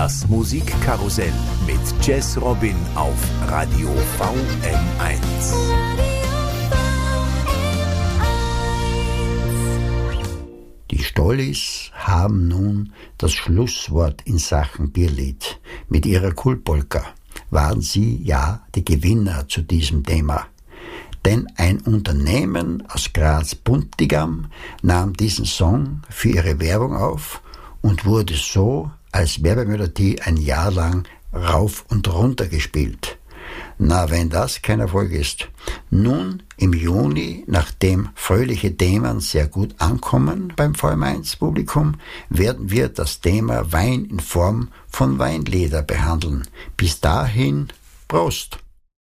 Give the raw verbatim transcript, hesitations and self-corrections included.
Das Musikkarussell mit Jazz Robin auf Radio V M eins. Die Stollis haben nun das Schlusswort in Sachen Bierlied. Mit ihrer Kultpolka waren sie ja die Gewinner zu diesem Thema. Denn ein Unternehmen aus Graz-Buntigam nahm diesen Song für ihre Werbung auf und wurde so als Werbemelodie ein Jahr lang rauf und runter gespielt. Na, wenn das kein Erfolg ist. Nun im Juni, nachdem fröhliche Themen sehr gut ankommen beim V M eins Publikum, werden wir das Thema Wein in Form von Weinlieder behandeln. Bis dahin, Prost!